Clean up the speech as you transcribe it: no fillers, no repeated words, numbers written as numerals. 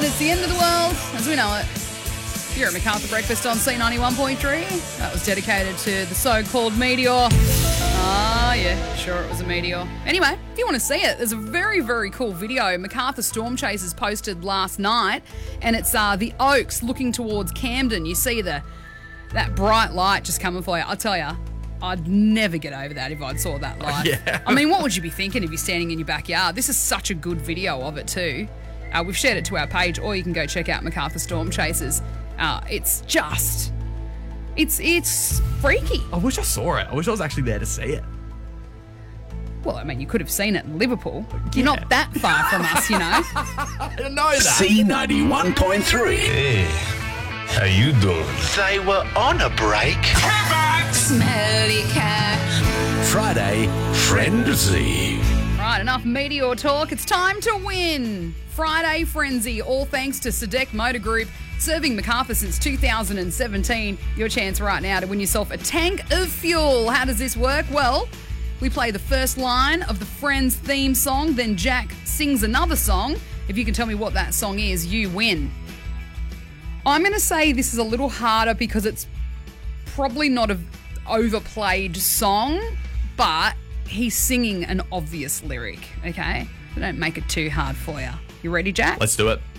it's the end of the world as we know it. You're at MacArthur Breakfast on C91.3. That was dedicated to the so-called meteor. Ah, yeah, sure it was a meteor. Anyway, if you want to see it, there's a very, very cool video MacArthur Storm Chasers posted last night, and it's the Oaks looking towards Camden. You see that bright light just coming for you. I'll tell you, I'd never get over that if I'd saw that light. Yeah. I mean, what would you be thinking if you're standing in your backyard? This is such a good video of it too. We've shared it to our page, or you can go check out MacArthur Storm Chasers. It's freaky. I wish I saw it. I wish I was actually there to see it. Well, I mean, you could have seen it in Liverpool. You're not that far from us, you know. I didn't know that. C91.3. Hey, how you doing? They were on a break. Smelly cat. Friday Frenzy. Right, enough meteor talk. It's time to win. Friday Frenzy, all thanks to Sadek Motor Group, serving MacArthur since 2017. Your chance right now to win yourself a tank of fuel. How does this work? Well, we play the first line of the Friends theme song, then Jack sings another song. If you can tell me what that song is, you win. I'm going to say this is a little harder because it's probably not an overplayed song, but he's singing an obvious lyric, okay? So don't make it too hard for you. You ready, Jack? Let's do it.